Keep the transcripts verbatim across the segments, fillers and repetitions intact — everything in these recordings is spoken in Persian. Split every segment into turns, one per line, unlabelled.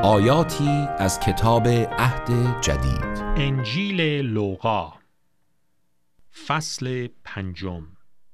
آیاتی از کتاب عهد جدید.
انجیل لوقا فصل پنجم.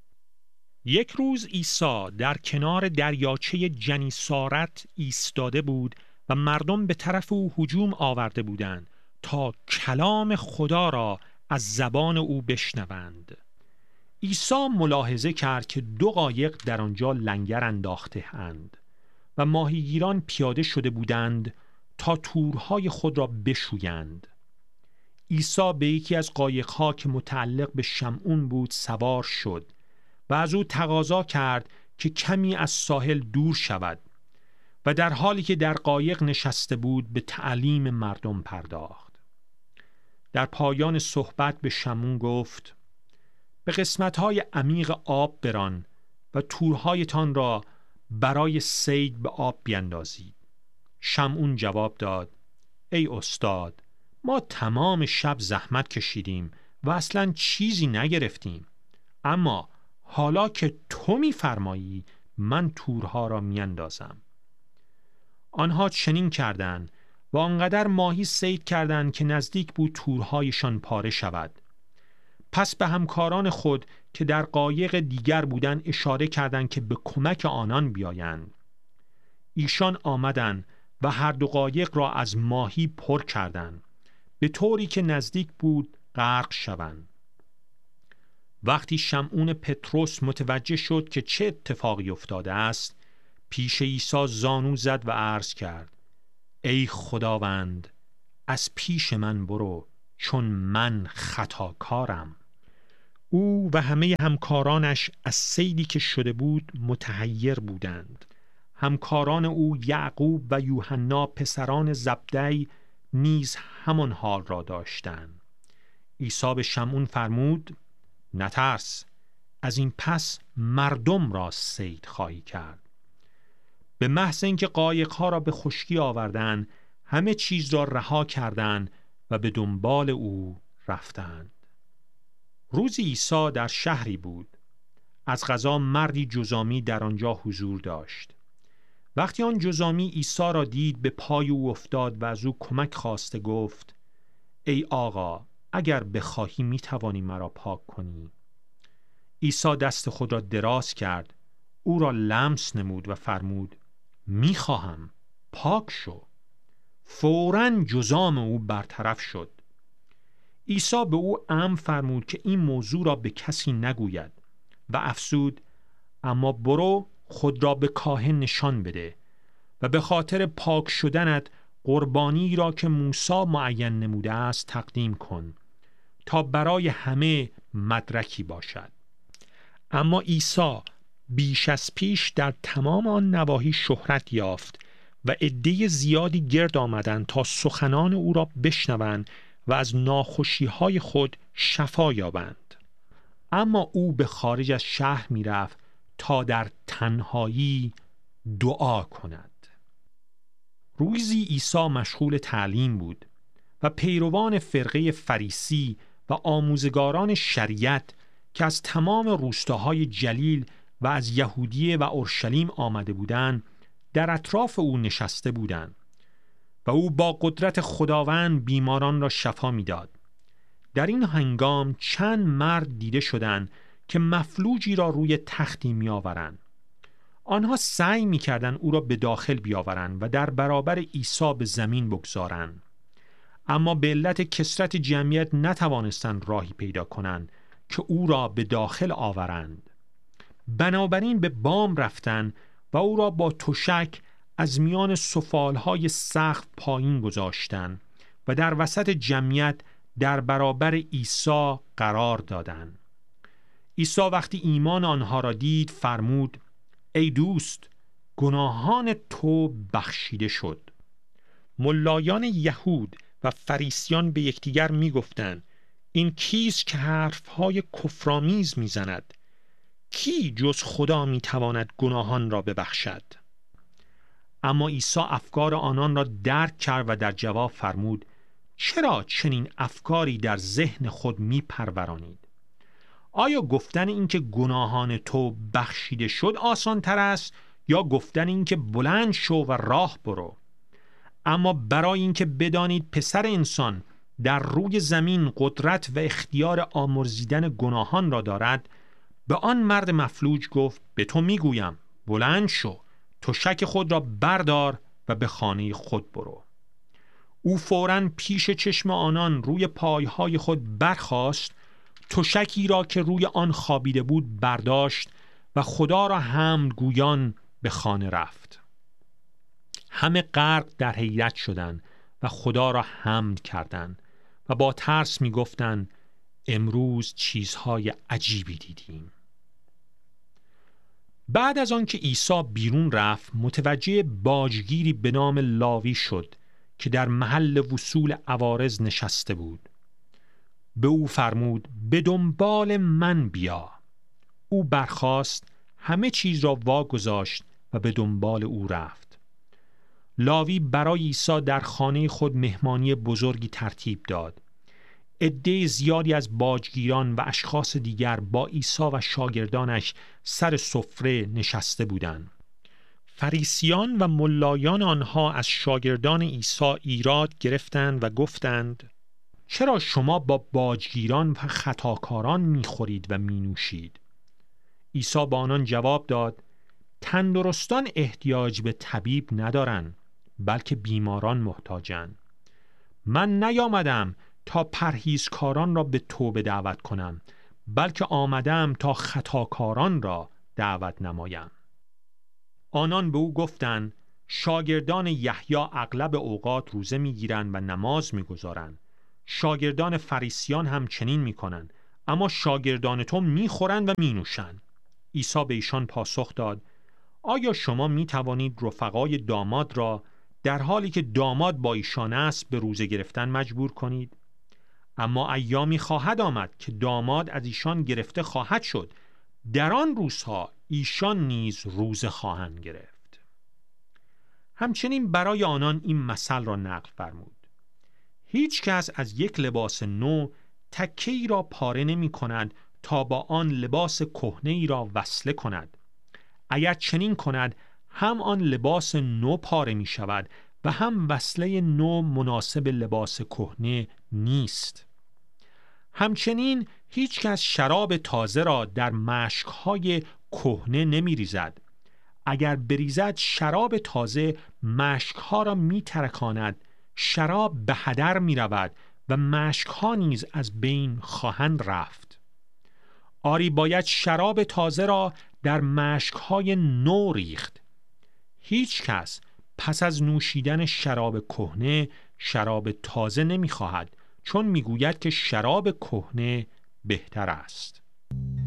یک روز عیسی در کنار دریاچه جنیسارت ایستاده بود و مردم به طرف او هجوم آورده بودند تا کلام خدا را از زبان او بشنوند. عیسی ملاحظه کرد که دو قایق در آنجا لنگر انداخته اند و ماهیگیران پیاده شده بودند تا تورهای خود را بشویند. عیسی به یکی از قایق‌ها که متعلق به شمعون بود سوار شد و از او تقاضا کرد که کمی از ساحل دور شود و در حالی که در قایق نشسته بود به تعلیم مردم پرداخت. در پایان صحبت به شمعون گفت: به قسمت‌های عمیق آب بران و تورهایتان را برای صید به آب بیندازید. شمعون جواب داد: ای استاد، ما تمام شب زحمت کشیدیم و اصلاً چیزی نگرفتیم، اما حالا که تو می‌فرمایی من تورها را میاندازم. آنها چنین کردند و آنقدر ماهی صید کردند که نزدیک بود تورهایشان پاره شود. پس به همکاران خود که در قایق دیگر بودند اشاره کردند که به کمک آنان بیایند. ایشان آمدند و هر دو قایق را از ماهی پر کردند به طوری که نزدیک بود غرق شوند. وقتی شمعون پطرس متوجه شد که چه اتفاقی افتاده است، پیش عیسی زانو زد و عرض کرد: ای خداوند، از پیش من برو، چون من خطاکارم. او و همه همکارانش از صیدی که شده بود متحیر بودند. همکاران او یعقوب و یوحنا پسران زبدی نیز همان حال را داشتند. عیسی به شمعون فرمود: نترس، از این پس مردم را صید خواهی کرد. به محض اینکه قایق‌ها را به خشکی آوردند، همه چیز را رها کردند و به دنبال او رفتند. روزی عیسی در شهری بود. از قضا مردی جذامی در آنجا حضور داشت. وقتی آن جذامی عیسی را دید به پای او افتاد و از او کمک خواسته گفت: ای آقا، اگر بخواهی می توانی مرا پاک کنی. عیسی دست خود را دراز کرد، او را لمس نمود و فرمود: می خواهم، پاک شو. فوراً جذام او برطرف شد. عیسی به او امر فرمود که این موضوع را به کسی نگوید و افزود: اما برو خود را به کاهن نشان بده و به خاطر پاک شدنت قربانی را که موسی معین نموده است تقدیم کن تا برای همه مدرکی باشد. اما عیسی بیش از پیش در تمام آن نواحی شهرت یافت و عده زیادی گرد آمدند تا سخنان او را بشنوند و از ناخوشی‌های خود شفا یابند. اما او به خارج از شهر می رفت تا در تنهایی دعا کند. روزی عیسی مشغول تعلیم بود و پیروان فرقه فریسی و آموزگاران شریعت که از تمام روستاهای جلیل و از یهودیه و اورشلیم آمده بودند در اطراف او نشسته بودند و او با قدرت خداوند بیماران را شفا می‌داد. در این هنگام چند مرد دیده شدند که مفلوجی را روی تختی می‌آورند. آنها سعی می‌کردند او را به داخل بیاورند و در برابر عیسی به زمین بگذارند، اما به علت کثرت جمعیت نتوانستند راهی پیدا کنند که او را به داخل آورند. بنابراین به بام رفتند و او را با تشک از میان سفالهای سقف پایین گذاشتند و در وسط جمعیت در برابر عیسی قرار دادند. عیسی وقتی ایمان آنها را دید فرمود: ای دوست، گناهان تو بخشیده شد. ملایان یهود و فریسیان به یکدیگر می گفتند: این کیست که حرفهای کفرآمیز می زند؟ کی جز خدا می تواند گناهان را ببخشد؟ اما عیسی افکار آنان را درک کرد و در جواب فرمود: چرا چنین افکاری در ذهن خود می پرورانید؟ آیا گفتن این که گناهان تو بخشیده شد آسان تر است یا گفتن این که بلند شو و راه برو؟ اما برای اینکه بدانید پسر انسان در روی زمین قدرت و اختیار آمرزیدن گناهان را دارد، به آن مرد مفلوج گفت به تو میگویم بلند شو، تشک خود را بردار و به خانه خود برو. او فوراً پیش چشم آنان روی پایهای خود برخاست، تشکی را که روی آن خوابیده بود برداشت و خدا را حمد گویان به خانه رفت. همه غرق در حیرت شدند و خدا را حمد کردند و با ترس می گفتند امروز چیزهای عجیبی دیدیم. بعد از آن که عیسی بیرون رفت، متوجه باجگیری به نام لاوی شد که در محل وصول عوارض نشسته بود. به او فرمود به دنبال من بیا. او برخاست، همه چیز را واگذاشت و به دنبال او رفت. لاوی برای عیسی در خانه خود مهمانی بزرگی ترتیب داد. عده زیادی از باجگیران و اشخاص دیگر با عیسی و شاگردانش سر سفره نشسته بودند. فریسیان و ملایان آنها از شاگردان عیسی ایراد گرفتند و گفتند چرا شما با باجگیران و خطاکاران می‌خورید و می‌نوشید؟ عیسی با آنان جواب داد تندرستان احتیاج به طبیب ندارند، بلکه بیماران محتاجند. من نیامدم تا پرهیزکاران را به توبه دعوت کنم، بلکه آمدم تا خطاکاران را دعوت نمایم. آنان به او گفتند شاگردان یحیی اغلب اوقات روزه میگیرند و نماز میگذارند. شاگردان فریسیان هم چنین میکنند، اما شاگردان تو میخورند و مینوشند. عیسی به ایشان پاسخ داد آیا شما میتوانید رفقای داماد را در حالی که داماد با ایشان است به روزه گرفتن مجبور کنید؟ اما ایامی خواهد آمد که داماد از ایشان گرفته خواهد شد، در آن روزها ایشان نیز روزه خواهند گرفت. همچنین برای آنان این مثل را نقل فرمود. هیچ کس از یک لباس نو تکه‌ای را پاره نمی کند تا با آن لباس کهنه‌ای را وصله کند. اگر چنین کند هم آن لباس نو پاره می شود و هم وصله نو مناسب لباس کهنه نیست. همچنین هیچ کس شراب تازه را در مشک‌های کهنه نمی ریزد. اگر بریزد شراب تازه مشک‌ها را می ترکاند، شراب به هدر می رود و مشک‌ها نیز از بین خواهند رفت. آری باید شراب تازه را در مشک‌های نو ریخت. هیچ کس پس از نوشیدن شراب کهنه شراب تازه نمی خواهد، چون می گوید که شراب کهنه بهتر است.